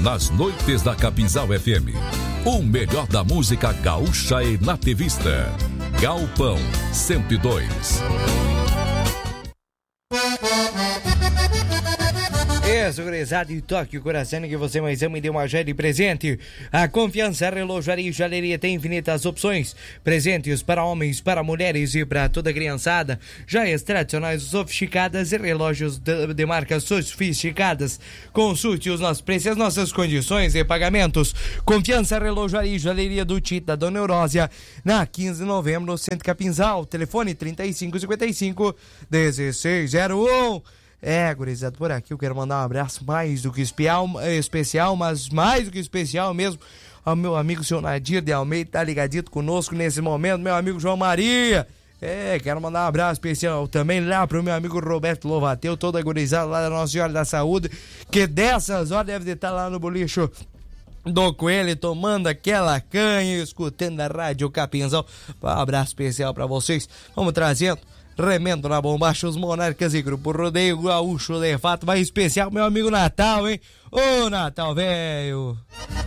nas noites da Capinzal FM. O melhor da música gaúcha e nativista. Galpão 102. Isso, gurizada, e toque o coração que você mais ama e dê uma joia de presente. A Confiança Relojaria e Joalheria tem infinitas opções. Presentes para homens, para mulheres e para toda a criançada. Joias tradicionais sofisticadas e relógios de marcas sofisticadas. Consulte os nossos preços, as nossas condições e pagamentos. Confiança Relojaria e Joalheria do Tita, Dona Eurósia, na 15 de novembro, no Centro Capinzal. Telefone 3555-1601. Gurizada, por aqui eu quero mandar um abraço mais do que especial, mas mais do que especial mesmo, ao meu amigo seu Nadir de Almeida, tá ligadito conosco nesse momento, meu amigo João Maria. Quero mandar um abraço especial também lá pro meu amigo Roberto Lovateu, toda a gurizada lá da Nossa Senhora da Saúde, que dessas horas deve estar lá no bolicho do Coelho, tomando aquela canha, escutando a Rádio Capinzal. Um abraço especial pra vocês. Vamos trazendo Remendo na Bombacha, os Monarcas e Grupo Rodeio Gaúcho de Fato. Mais especial, meu amigo Natal, hein? Ô, Natal, velho!